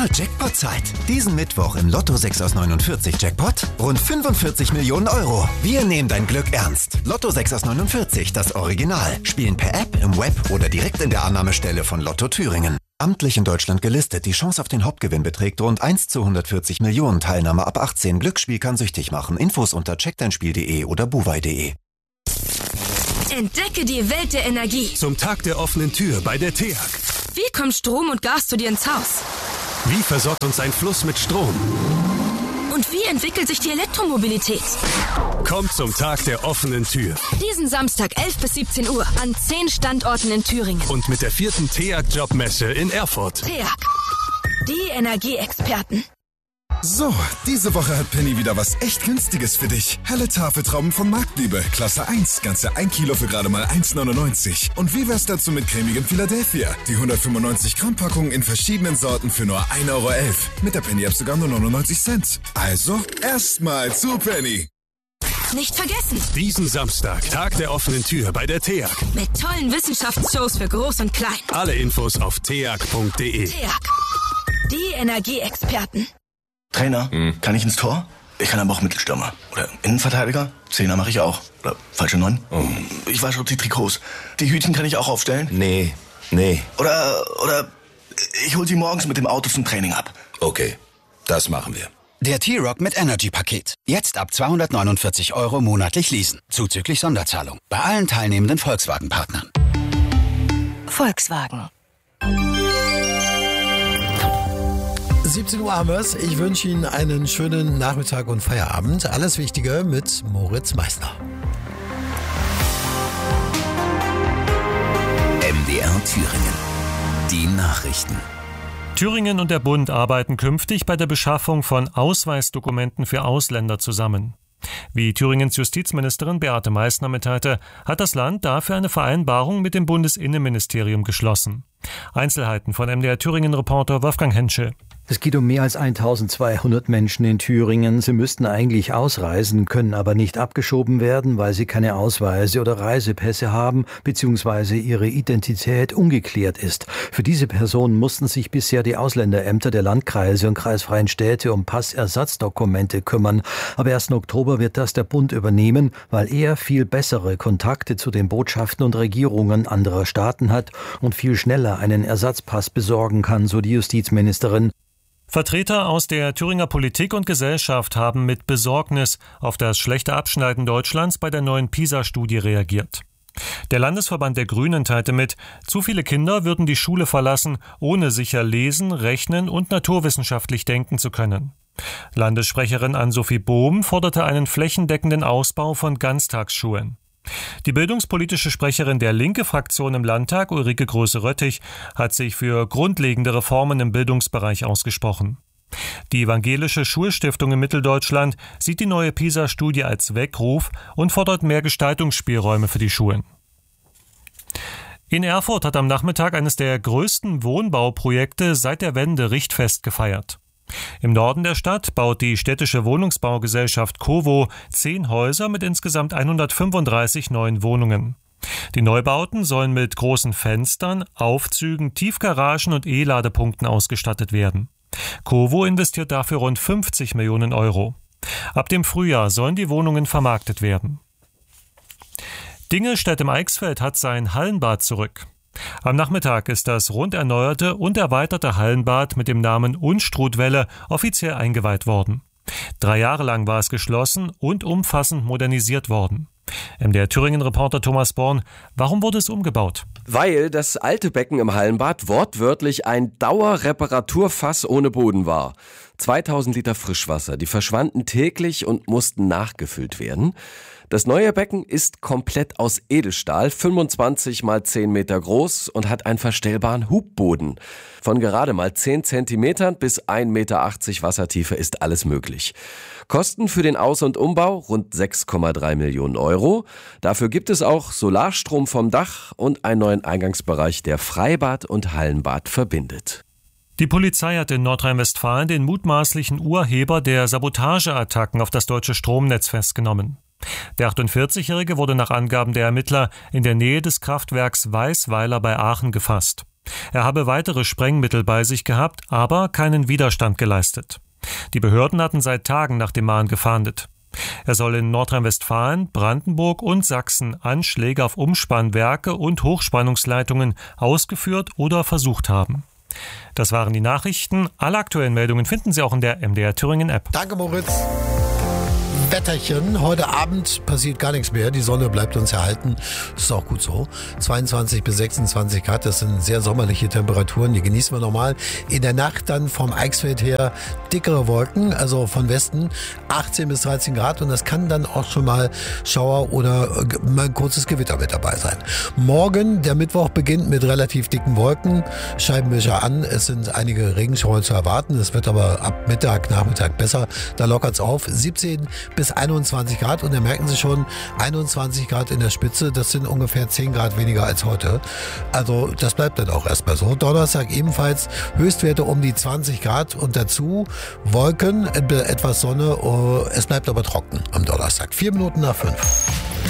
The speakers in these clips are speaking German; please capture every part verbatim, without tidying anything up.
Jackpot-Zeit. Diesen Mittwoch im Lotto sechs aus neunundvierzig Jackpot rund fünfundvierzig Millionen Euro. Wir nehmen dein Glück ernst. Lotto sechs aus neunundvierzig, das Original. Spielen per App, im Web oder direkt in der Annahmestelle von Lotto Thüringen. Amtlich in Deutschland gelistet. Die Chance auf den Hauptgewinn beträgt rund eins zu hundertvierzig Millionen. Teilnahme ab achtzehn. Glücksspiel kann süchtig machen. Infos unter check dein spiel punkt de oder buwei punkt de. Entdecke die Welt der Energie. Zum Tag der offenen Tür bei der T E A G. Wie kommt Strom und Gas zu dir ins Haus? Wie versorgt uns ein Fluss mit Strom? Und wie entwickelt sich die Elektromobilität? Kommt zum Tag der offenen Tür. Diesen Samstag elf bis siebzehn Uhr an zehn Standorten in Thüringen. Und mit der vierten T E A G-Jobmesse in Erfurt. T E A G, die Energieexperten. So, diese Woche hat Penny wieder was echt Günstiges für dich. Helle Tafeltrauben von Marktliebe, Klasse eins, ganze ein Kilo für gerade mal eins neunundneunzig. Und wie wär's dazu mit cremigem Philadelphia? Die hundertfünfundneunzig Gramm Packung in verschiedenen Sorten für nur ein Euro elf. Mit der Penny-App sogar nur neunundneunzig Cent. Also, erstmal zu Penny. Nicht vergessen, Diesen Samstag, Tag der offenen Tür bei der T E A G. mit tollen Wissenschaftsshows für Groß und Klein. Alle Infos auf t e a g punkt de. T E A G, die Energieexperten. Trainer, Hm. kann ich ins Tor? Ich kann aber auch Mittelstürmer. Oder Innenverteidiger? Zehner mache ich auch. Oder falsche Neun? Oh. Ich wasche auch die Trikots. Die Hütchen kann ich auch aufstellen? Nee, nee. Oder, oder ich hol sie morgens mit dem Auto zum Training ab. Okay, das machen wir. Der T-Rock mit Energy-Paket. Jetzt ab zweihundertneunundvierzig Euro monatlich leasen. Zuzüglich Sonderzahlung. Bei allen teilnehmenden Volkswagen-Partnern. Volkswagen. siebzehn Uhr haben wir's. Ich wünsche Ihnen einen schönen Nachmittag und Feierabend. Alles Wichtige mit Moritz Meissner. M D R Thüringen. Die Nachrichten. Thüringen und der Bund arbeiten künftig bei der Beschaffung von Ausweisdokumenten für Ausländer zusammen. Wie Thüringens Justizministerin Beate Meißner mitteilte, hat das Land dafür eine Vereinbarung mit dem Bundesinnenministerium geschlossen. Einzelheiten von M D R Thüringen-Reporter Wolfgang Henschel. Es geht um mehr als eintausendzweihundert Menschen in Thüringen. Sie müssten eigentlich ausreisen, können aber nicht abgeschoben werden, weil sie keine Ausweise oder Reisepässe haben bzw. ihre Identität ungeklärt ist. Für diese Personen mussten sich bisher die Ausländerämter der Landkreise und kreisfreien Städte um Passersatzdokumente kümmern. Aber erst im Oktober wird das der Bund übernehmen, weil er viel bessere Kontakte zu den Botschaften und Regierungen anderer Staaten hat und viel schneller einen Ersatzpass besorgen kann, so die Justizministerin. Vertreter aus der Thüringer Politik und Gesellschaft haben mit Besorgnis auf das schlechte Abschneiden Deutschlands bei der neuen PISA-Studie reagiert. Der Landesverband der Grünen teilte mit, zu viele Kinder würden die Schule verlassen, ohne sicher lesen, rechnen und naturwissenschaftlich denken zu können. Landessprecherin Ann-Sophie Bohm forderte einen flächendeckenden Ausbau von Ganztagsschulen. Die bildungspolitische Sprecherin der Linke-Fraktion im Landtag, Ulrike Größe-Röttich, hat sich für grundlegende Reformen im Bildungsbereich ausgesprochen. Die Evangelische Schulstiftung in Mitteldeutschland sieht die neue PISA-Studie als Weckruf und fordert mehr Gestaltungsspielräume für die Schulen. In Erfurt hat am Nachmittag eines der größten Wohnbauprojekte seit der Wende Richtfest gefeiert. Im Norden der Stadt baut die städtische Wohnungsbaugesellschaft Covo zehn Häuser mit insgesamt hundertfünfunddreißig neuen Wohnungen. Die Neubauten sollen mit großen Fenstern, Aufzügen, Tiefgaragen und E-Ladepunkten ausgestattet werden. Covo investiert dafür rund fünfzig Millionen Euro. Ab dem Frühjahr sollen die Wohnungen vermarktet werden. Dingelstedt im Eichsfeld hat sein Hallenbad zurück. Am Nachmittag ist das rund erneuerte und erweiterte Hallenbad mit dem Namen Unstrutwelle offiziell eingeweiht worden. Drei Jahre lang war es geschlossen und umfassend modernisiert worden. M D R Thüringen-Reporter Thomas Born, warum wurde es umgebaut? Weil das alte Becken im Hallenbad wortwörtlich ein Dauerreparaturfass ohne Boden war. zweitausend Liter Frischwasser, die verschwanden täglich und mussten nachgefüllt werden. Das neue Becken ist komplett aus Edelstahl, fünfundzwanzig mal zehn Meter groß und hat einen verstellbaren Hubboden. Von gerade mal zehn Zentimetern bis ein Meter achtzig Wassertiefe ist alles möglich. Kosten für den Aus- und Umbau rund sechs Komma drei Millionen Euro. Dafür gibt es auch Solarstrom vom Dach und einen neuen Eingangsbereich, der Freibad und Hallenbad verbindet. Die Polizei hat in Nordrhein-Westfalen den mutmaßlichen Urheber der Sabotageattacken auf das deutsche Stromnetz festgenommen. Der achtundvierzigjährige wurde nach Angaben der Ermittler in der Nähe des Kraftwerks Weißweiler bei Aachen gefasst. Er habe weitere Sprengmittel bei sich gehabt, aber keinen Widerstand geleistet. Die Behörden hatten seit Tagen nach dem Mann gefahndet. Er soll in Nordrhein-Westfalen, Brandenburg und Sachsen Anschläge auf Umspannwerke und Hochspannungsleitungen ausgeführt oder versucht haben. Das waren die Nachrichten. Alle aktuellen Meldungen finden Sie auch in der M D R Thüringen App. Danke, Moritz. Wetterchen. Heute Abend passiert gar nichts mehr. Die Sonne bleibt uns erhalten. Das ist auch gut so. zweiundzwanzig bis sechsundzwanzig Grad, das sind sehr sommerliche Temperaturen. Die genießen wir normal. In der Nacht dann vom Eichsfeld her dickere Wolken, also von Westen achtzehn bis dreizehn Grad. Und das kann dann auch schon mal Schauer oder mal ein kurzes Gewitter mit dabei sein. Morgen, der Mittwoch, beginnt mit relativ dicken Wolken. Scheibenwischer an. Es sind einige Regenschauer zu erwarten. Es wird aber ab Mittag, Nachmittag besser. Da lockert es auf. siebzehn bis einundzwanzig Grad, und da merken Sie schon, einundzwanzig Grad in der Spitze, das sind ungefähr zehn Grad weniger als heute. Also das bleibt dann auch erstmal so. Donnerstag ebenfalls Höchstwerte um die zwanzig Grad und dazu Wolken, etwas Sonne, es bleibt aber trocken am Donnerstag. Vier Minuten nach fünf.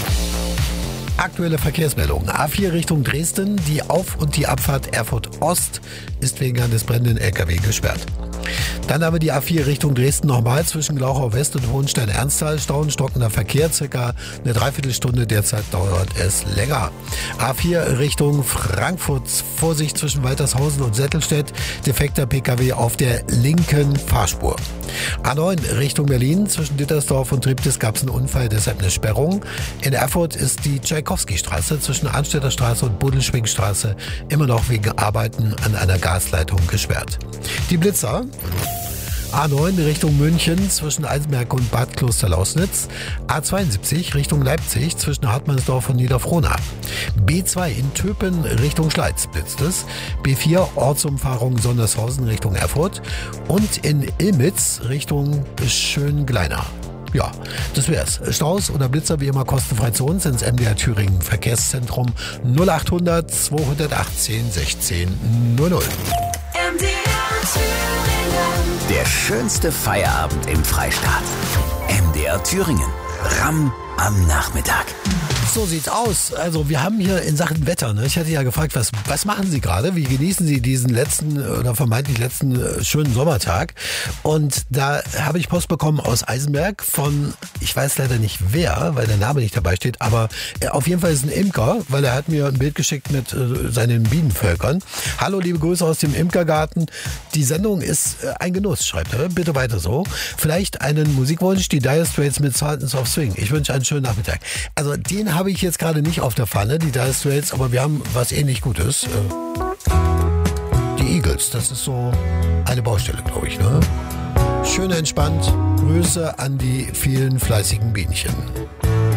Aktuelle Verkehrsmeldungen. A vier Richtung Dresden, die Auf- und die Abfahrt Erfurt Ost ist wegen eines brennenden L K W gesperrt. Dann haben wir die A vier Richtung Dresden nochmal zwischen Glauchau West und Hohenstein-Ernsthal. Stau und stockender Verkehr, circa eine Dreiviertelstunde. Derzeit dauert es länger. A vier Richtung Frankfurt, Vorsicht zwischen Waltershausen und Settelstedt. Defekter P K W auf der linken Fahrspur. A neun Richtung Berlin, zwischen Dittersdorf und Triptis gab es einen Unfall, deshalb eine Sperrung. In Erfurt ist die Tschaikowski-Straße zwischen Arnstädter Straße und Budelschwingstraße immer noch wegen Arbeiten an einer Gasleitung gesperrt. Die Blitzer. A neun Richtung München zwischen Eisenberg und Bad Klosterlausnitz. A zweiundsiebzig Richtung Leipzig zwischen Hartmannsdorf und Niederfrohnau. B zwei in Töpen Richtung Schleiz blitzt es. B vier Ortsumfahrung Sondershausen Richtung Erfurt. Und in Ilmitz Richtung Schöngleiner. Ja, das wär's. Staus oder Blitzer wie immer kostenfrei zu uns ins M D R Thüringen Verkehrszentrum null achthundert zweihundertachtzehn sechzehn null null. M D R Thüringen. Der schönste Feierabend im Freistaat. M D R Thüringen. Ramm am Nachmittag. So sieht's aus. Also wir haben hier in Sachen Wetter, ne? Ich hatte ja gefragt, was, was machen Sie gerade? Wie genießen Sie diesen letzten oder vermeintlich letzten äh, schönen Sommertag? Und da habe ich Post bekommen aus Eisenberg von, ich weiß leider nicht wer, weil der Name nicht dabei steht, aber äh, auf jeden Fall ist ein Imker, weil er hat mir ein Bild geschickt mit äh, seinen Bienenvölkern. Hallo, liebe Grüße aus dem Imkergarten. Die Sendung ist äh, ein Genuss, schreibt er. Bitte weiter so. Vielleicht einen Musikwunsch, die Dire Straits mit Sultans of Swing. Ich wünsche einen schönen Nachmittag. Also den habe ich jetzt gerade nicht auf der Pfanne, die Dire Straits, aber wir haben was ähnlich Gutes. Die Eagles, das ist so eine Baustelle, glaube ich. Ne? Schön entspannt. Grüße an die vielen fleißigen Bienchen.